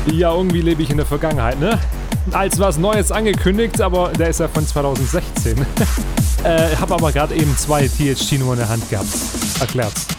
Ja, irgendwie lebe ich in der Vergangenheit, ne? Als was Neues angekündigt, aber der ist ja von 2016. Hab aber gerade eben 2 THT-Nummern in der Hand gehabt. Erklärt's.